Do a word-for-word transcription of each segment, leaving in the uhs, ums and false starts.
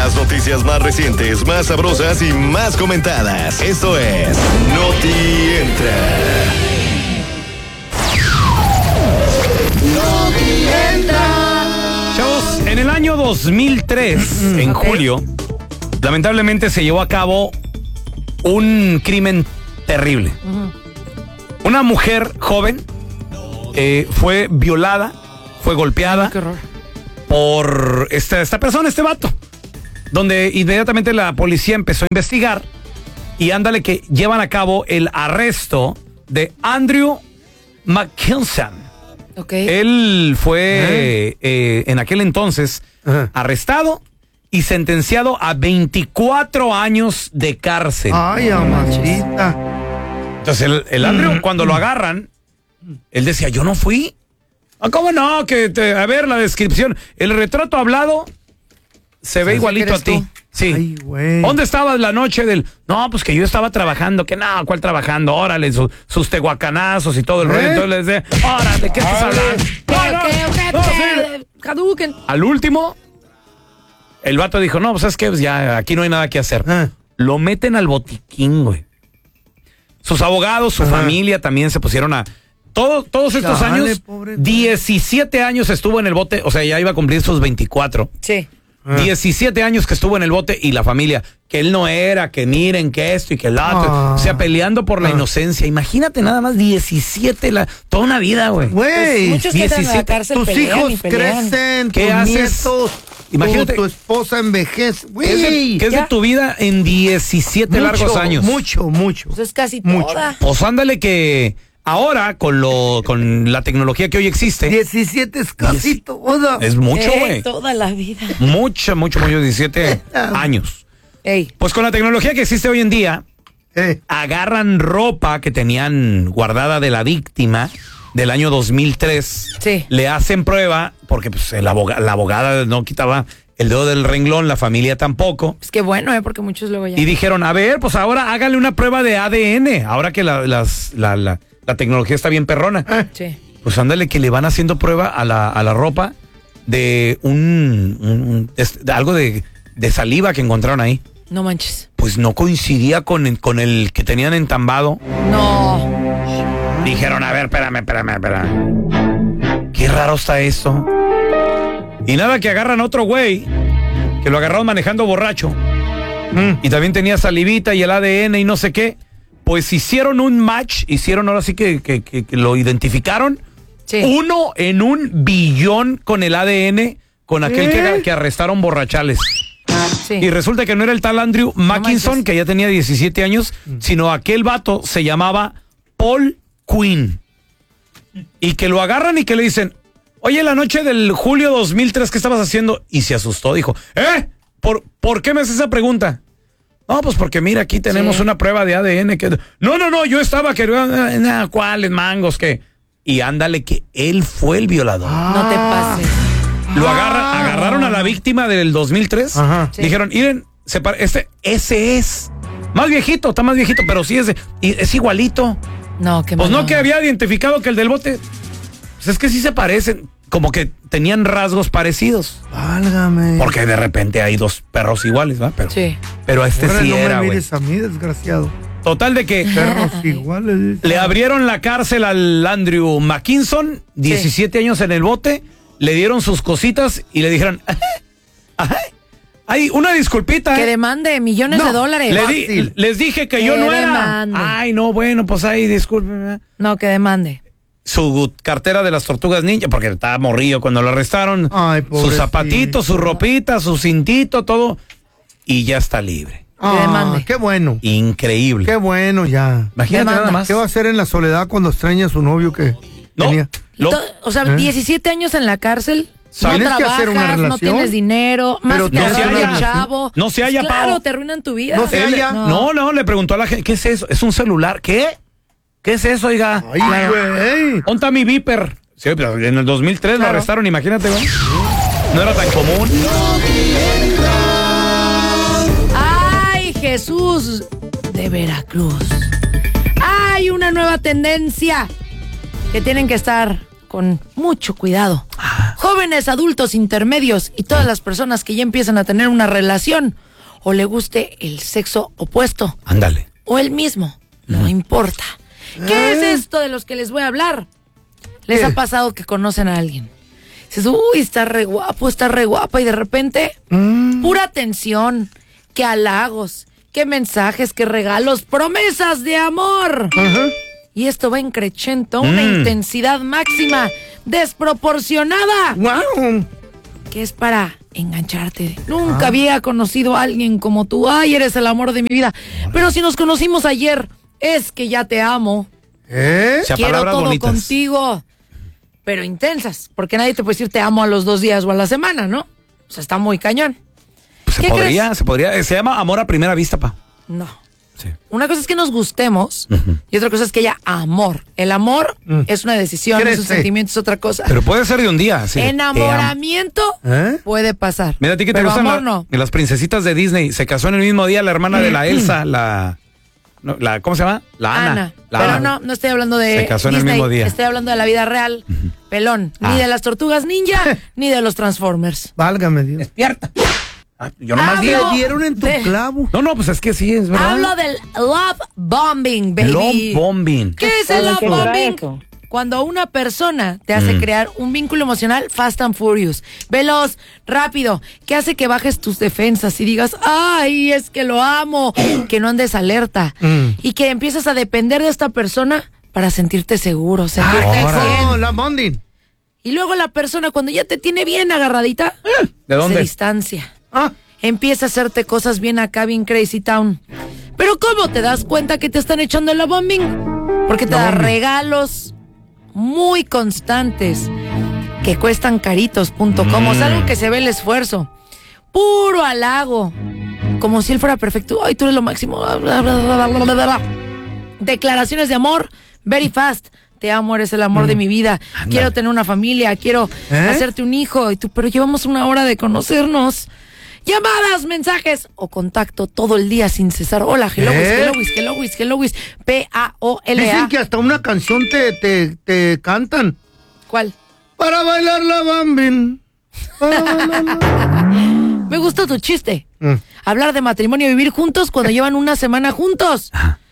Las noticias más recientes, más sabrosas y más comentadas. Esto es Noti Entra. Noti Entra. Chavos, en el año dos mil tres, en okay. julio, lamentablemente se llevó a cabo un crimen terrible. Uh-huh. Una mujer joven eh, fue violada, fue golpeada Qué horror. por esta, esta persona, este vato. Donde inmediatamente la policía empezó a investigar y ándale que llevan a cabo el arresto de Andrew McKinson. Okay. Él fue eh, en aquel entonces uh-huh. arrestado y sentenciado a veinticuatro años de cárcel. Ay, amachita. Entonces el, el Andrew, mm. cuando lo agarran, él decía, yo no fui. Ah, ¿cómo no? Que te, a ver la descripción. El retrato hablado se ve igualito a ti. Tú? Sí. Ay, güey. ¿Dónde estabas la noche del...? No, pues que yo estaba trabajando. Que no, ¿cuál trabajando? Órale, su, sus tehuacanazos y todo el ¿Eh? rollo. Entonces les decía, órale, ¿de qué estás hablando? ¿Qué, No, no, qué, qué, no, qué? sí. Caduquen. Al último, el vato dijo, no, pues es que ya aquí no hay nada que hacer. Ah. Lo meten al botiquín, güey. Sus abogados, su Ajá. familia también se pusieron a... Todo, todos estos Dale, años, pobre. diecisiete años estuvo en el bote, o sea, ya iba a cumplir sus veinticuatro. Sí. Ah. diecisiete años que estuvo en el bote y la familia, que él no era, que miren, que esto y que el otro. Ah. O sea, peleando por la Ah. inocencia. Imagínate nada más diecisiete, la, toda una vida, güey. Güey, Muchos que entran a la diecisiete, cárcel tus pelean y hijos pelean. crecen, ¿Qué tus haces? nietos, Imagínate. tu, tu esposa envejece. ¿Qué es, de, Güey, qué es de Ya. tu vida en diecisiete mucho, largos años? Mucho, mucho. Pues es casi Mucho. toda. Pues ándale que ahora, con lo con la tecnología que hoy existe, diecisiete es casi Dieci- toda. es mucho, Eh, güey. toda la vida. Mucho, mucho, mucho, diecisiete años. Ey. Pues con la tecnología que existe hoy en día, Eh, agarran ropa que tenían guardada de la víctima del año dos mil tres, Sí. le hacen prueba, porque pues, el aboga- la abogada no quitaba el dedo del renglón, la familia tampoco, Es que bueno, ¿eh? Porque muchos luego ya... y dijeron, a ver, pues ahora hágale una prueba de A D N, ahora que la, las, la, la, la tecnología está bien perrona. Sí. Pues ándale que le van haciendo prueba a la, a la ropa de un, un- un- es- de algo de, de saliva que encontraron ahí. No manches. Pues no coincidía con, el- con el que tenían entambado. No. Dijeron, a ver, espérame, espérame, espérame. Qué raro está esto. Y nada que agarran a otro güey, que lo agarraron manejando borracho. mm, Y también tenía salivita y el A D N y no sé qué. Pues hicieron un match, hicieron ahora sí que, que, que- que lo identificaron. Sí. Uno en un billón con el A D N, con aquel que, que arrestaron borrachales. Sí. Y resulta que no era el tal Andrew Mackinson, manches. que ya tenía diecisiete años, sino aquel vato se llamaba Paul Quinn. Y que lo agarran y que le dicen, oye, la noche del julio dos mil tres, ¿qué estabas haciendo? Y se asustó, dijo, ¿eh? ¿Por, ¿por qué me haces esa pregunta? No, pues porque mira, aquí tenemos Sí. una prueba de A D N que... No, no, no, yo estaba que... Nah, ¿cuáles mangos? ¿Qué? Y ándale que él fue el violador. No te pases. Lo agarra, agarraron a la víctima del dos mil tres. Ajá. Sí. Dijeron, miren, se pare- este, ese es. Más viejito, está más viejito, pero sí es, de- y es igualito. No, qué Pues mal no que había identificado que el del bote. Pues es que sí se parecen. Como que tenían rasgos parecidos. Válgame. Porque de repente hay dos perros iguales, ¿va? Pero, Sí. pero este Ahora sí no era, me güey. mires a mí, desgraciado. Total de que Perros iguales. le abrieron la cárcel al Andrew Mackinson, diecisiete años en el bote, le dieron sus cositas y le dijeron, ajá, ay, una disculpita. Que ¿eh? demande millones No, de dólares. Le di- fácil. les dije que Que yo no era. demande. Ay, no, bueno, pues ahí, disculpen. No, que demande. Su cartera de las tortugas ninja, porque estaba morrillo cuando lo arrestaron. Ay, sus pobrecito. zapatitos, su ropita, su cintito, todo. Y ya está libre. Ah, demande. qué bueno. Increíble. Qué bueno ya. Imagínate Demanda. nada más. ¿Qué va a hacer en la soledad cuando extraña a su novio que No, tenía? lo- To- o sea, ¿Eh? diecisiete años en la cárcel. No Tienes que trabajas, hacer una no relación. tienes dinero, más Pero que no no se halla. chavo. No se halla, Pues Claro, Pao. te arruinan tu vida. No se Él- halla. no, no, le preguntó a la gente, ¿qué es eso? ¿Es un celular? ¿Qué? ¿Qué es eso, oiga? Ay, güey. ¿Dónde está mi Viper? Sí, pero en el dos mil tres lo Claro. arrestaron, imagínate, güey. No era tan común. ¡Ay, Jesús de Veracruz! Hay una nueva tendencia que tienen que estar con mucho cuidado. jóvenes, adultos, intermedios y todas las personas que ya empiezan a tener una relación o le guste el sexo opuesto. Ándale. O el mismo, no importa. ¿Qué es esto de los que les voy a hablar? ¿Les ¿Qué? ha pasado que conocen a alguien? Dices, uy, está re guapo, está re guapa y de repente, Mm. pura atención, qué halagos, qué mensajes, qué regalos, promesas de amor. Ajá. Y esto va increchento, una Mm. intensidad máxima, desproporcionada, Wow. que es para engancharte. Nunca había conocido a alguien como tú. Ay, eres el amor de mi vida. Pero si nos conocimos ayer, es que ya te amo. ¿Eh? O sea, Quiero palabras todo bonitas. contigo. Pero intensas, porque nadie te puede decir te amo a los dos días o a la semana, ¿no? O sea, está muy cañón. Pues se ¿Qué podría, crees? se podría. Se llama amor a primera vista, pa. No. Sí. Una cosa es que nos gustemos y otra cosa es que haya amor. El amor Mm. es una decisión, es un Crece. sentimiento, es otra cosa. Pero puede ser de un día, sí. Enamoramiento ¿Eh? puede pasar. Mira, a ti que te pero gustan amor la- no. las princesitas de Disney. Se casó en el mismo día la hermana de la Elsa, la, no, la ¿cómo se llama? La Ana. Ana. La Pero Ana. no, no estoy hablando de Se casó en el Disney, mismo día. estoy hablando de la vida real. Pelón. Ah. Ni de las tortugas ninja, ni de los Transformers. Válgame Dios. Despierta. Ah, yo nomás Hablo digo. Te dieron en tu de- clavo. No, no, pues es que sí, es verdad. Hablo del love bombing, baby. Love bombing. ¿Qué es el love ¿Qué será bombing? eso? Cuando una persona te hace Mm. crear un vínculo emocional fast and furious, veloz, rápido, que hace que bajes tus defensas y digas, ay, es que lo amo, que no andes alerta Mm. y que empieces a depender de esta persona para sentirte seguro, sentirte Ahora. bien. No, la bonding. Y luego la persona cuando ya te tiene bien agarradita, ¿De dónde? se distancia. Ah, Empieza a hacerte cosas bien acá, bien crazy town. Pero ¿cómo te das cuenta que te están echando la bombing? Porque te La da bombing. regalos muy constantes que cuestan caritos punto com. O sea, algo que se ve el esfuerzo. Puro halago. Como si él fuera perfecto. Ay, tú eres lo máximo. Bla, bla, bla, bla, bla, bla. Declaraciones de amor, very fast. Te amo, eres el amor de mi vida. Quiero tener una familia, quiero ¿Eh? hacerte un hijo. Y tú, pero llevamos una hora de conocernos. Llamadas, mensajes o contacto todo el día sin cesar. Hola, hello, ¿Eh? Wiz, hello, Wiz, hello, Wiz, hello, Wiz. P A O L A. dicen que hasta una canción te, te, te cantan. ¿Cuál? Para bailar la bambin. Para bailar la- Me gustó tu chiste. Mm. Hablar de matrimonio y vivir juntos cuando llevan una semana juntos.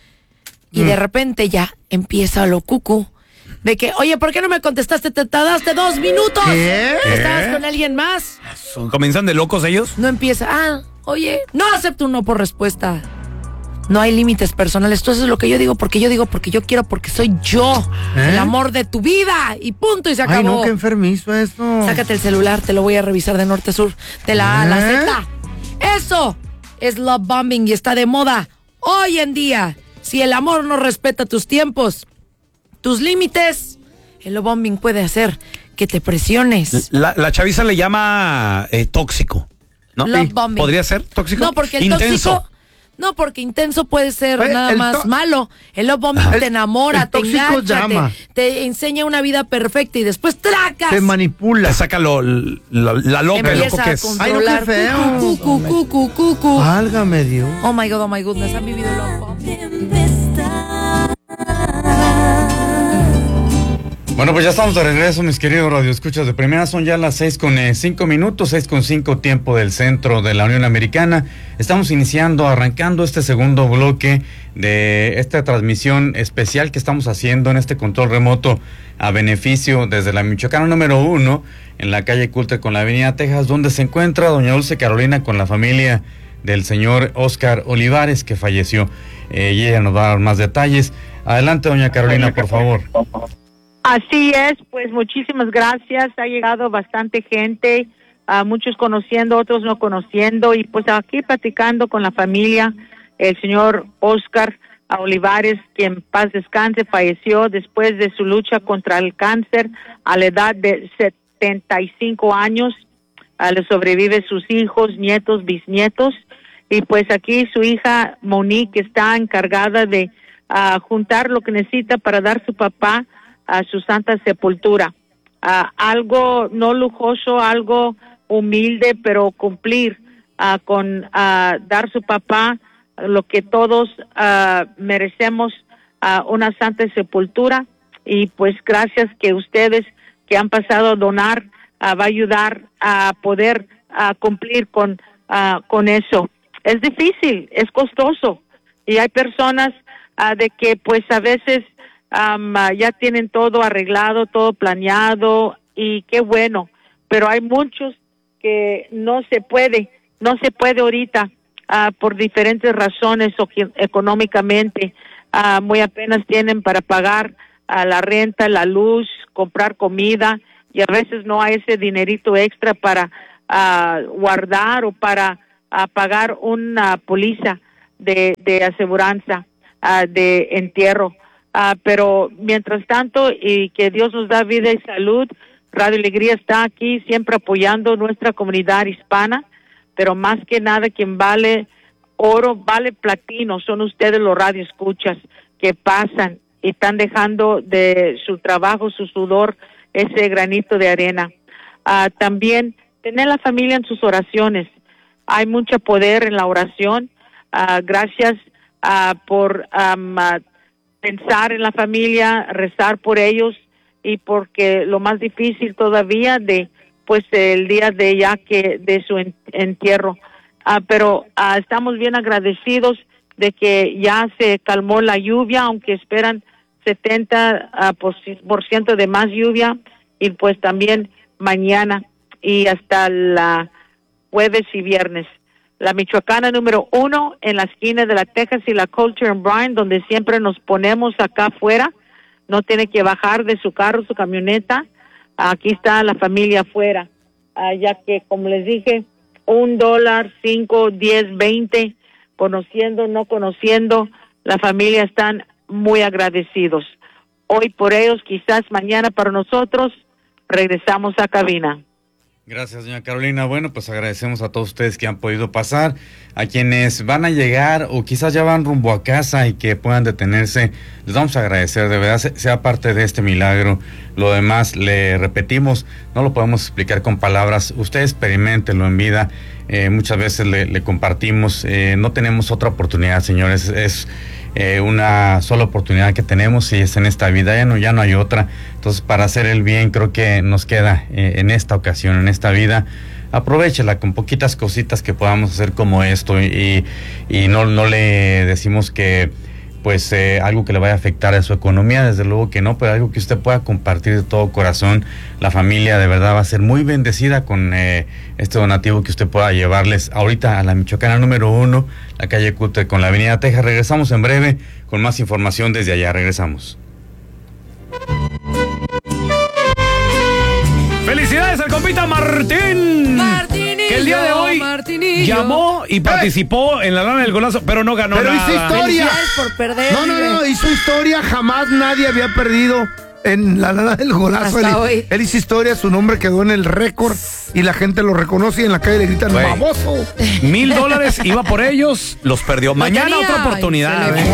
Y de repente ya empieza lo cucu. De que, oye, ¿por qué no me contestaste? Te tardaste dos minutos. ¿Qué? ¿Estabas con alguien más? Son- ¿Comienzan de locos ellos? No empieza, ah, oye, no acepto un no por respuesta. No hay límites personales. Tú haces lo que yo digo porque yo digo porque yo quiero porque soy yo. ¿Eh? El amor de tu vida. Y punto, y se acabó. Ay, no, qué enfermizo esto. Sácate el celular, te lo voy a revisar de norte a sur. De la A a la ¿Eh? Z. Eso es love bombing y está de moda hoy en día. Si el amor no respeta tus tiempos, tus límites, el love bombing puede hacer que te presiones. La, la chaviza le llama eh, tóxico, ¿no? Love Sí. bombing. ¿Podría ser tóxico? No, porque el Intenso. tóxico. No, porque intenso puede ser Oye, nada el más to- malo. El love bombing Ajá. te enamora, El te tóxico es engancha, drama. te, te enseña una vida perfecta y después tracas. Te manipula. Te saca lo, la, la loca, el loco Empieza que a es. Ay, no, qué controlar. feo. Cu, cu, cu, cu, cu, cu. Válgame Dios. Oh my God, oh my goodness, ¿han vivido love bombing? Bueno, pues ya estamos de regreso, mis queridos radioescuchas de primera. Son ya las seis con eh, cinco minutos, seis con cinco tiempo del centro de la Unión Americana. Estamos iniciando, arrancando este segundo bloque de esta transmisión especial que estamos haciendo en este control remoto a beneficio desde la Michoacana número uno, en la calle Cultre con la avenida Texas, donde se encuentra doña Dulce Carolina con la familia del señor Oscar Olivares, que falleció. Eh, y ella nos va a dar más detalles. Adelante, doña Carolina, por favor. Así es, pues muchísimas gracias. Ha llegado bastante gente, a muchos conociendo, otros no conociendo, y pues aquí platicando con la familia, el señor Oscar Olivares, que en paz descanse, falleció después de su lucha contra el cáncer a la edad de setenta y cinco años. Uh, le sobrevive sus hijos, nietos, bisnietos, y pues aquí su hija Monique está encargada de uh, juntar lo que necesita para dar su papá a su santa sepultura. Uh, algo no lujoso, algo humilde, pero cumplir uh, con uh, dar su papá lo que todos uh, merecemos, uh, una santa sepultura. Y pues gracias que ustedes que han pasado a donar uh, va a ayudar a poder uh, cumplir con, uh, con eso. Es difícil, es costoso, y hay personas uh, de que pues a veces um, uh, ya tienen todo arreglado, todo planeado, y qué bueno, pero hay muchos que no se puede, no se puede ahorita uh, por diferentes razones o que, económicamente, uh, muy apenas tienen para pagar uh, la renta, la luz, comprar comida, y a veces no hay ese dinerito extra para uh, guardar o para uh, pagar una póliza de, de aseguranza, uh, de entierro. Uh, pero mientras tanto, y que Dios nos da vida y salud, Radio Alegría está aquí siempre apoyando nuestra comunidad hispana, pero más que nada quien vale oro, vale platino, son ustedes los radioescuchas que pasan y están dejando de su trabajo, su sudor, ese granito de arena. Uh, también tener la familia en sus oraciones. Hay mucho poder en la oración. Uh, gracias uh, por um, uh, pensar en la familia, rezar por ellos, y porque lo más difícil todavía de pues el día de ya que de su entierro. Uh, pero uh, estamos bien agradecidos de que ya se calmó la lluvia, aunque esperan setenta por ciento de más lluvia, y pues también mañana y hasta la jueves y viernes. La Michoacana número uno en la esquina de la Texas y la Culture and Bryan, donde siempre nos ponemos acá afuera. No tiene que bajar de su carro, su camioneta. Aquí está la familia afuera, uh, ya que, como les dije, un dólar, cinco, diez, veinte, conociendo, no conociendo, la familia están muy agradecidos. Hoy por ellos, quizás mañana para nosotros. Regresamos a cabina. Gracias, doña Carolina. Bueno, pues agradecemos a todos ustedes que han podido pasar, a quienes van a llegar o quizás ya van rumbo a casa y que puedan detenerse. Les vamos a agradecer, de verdad, sea parte de este milagro. Lo demás, le repetimos, no lo podemos explicar con palabras. Usted experiméntelo en vida. Eh, muchas veces le, le compartimos. Eh, no tenemos otra oportunidad, señores. Es eh, una sola oportunidad que tenemos, y es en esta vida. Ya no, ya no hay otra. Entonces, para hacer el bien, creo que nos queda eh, en esta ocasión, en esta vida. Aprovéchela con poquitas cositas que podamos hacer como esto, y, y no, no le decimos que pues eh, algo que le vaya a afectar a su economía, desde luego que no, pero algo que usted pueda compartir de todo corazón. La familia de verdad va a ser muy bendecida con eh, este donativo que usted pueda llevarles ahorita a la Michoacana número uno, la calle Cute con la avenida Texas. Regresamos en breve con más información desde allá. Regresamos. ¡Felicidades al compita Martín! Martinillo, que el día de hoy Martinillo. llamó y participó en la lana del golazo, pero no ganó Pero nada. hizo historia. Felicidades por perder. No, no, no, hizo historia. Jamás nadie había perdido en la lana del golazo. Hasta Él, hoy. él hizo historia, su nombre quedó en el récord y la gente lo reconoce y en la calle le gritan Güey. baboso. Mil dólares iba por ellos, los perdió. Mañana tenía. otra oportunidad. Ay, se le